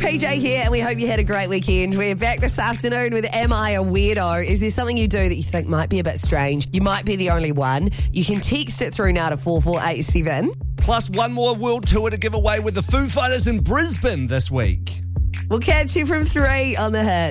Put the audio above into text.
PJ here, and we hope you had a great weekend. We're back this afternoon with Am I a Weirdo? Is there something you do that you think might be a bit strange? You might be the only one. You can text it through now to 4487. Plus one more world tour to give away with the Foo Fighters in Brisbane this week. We'll catch you from 3 on The Hit.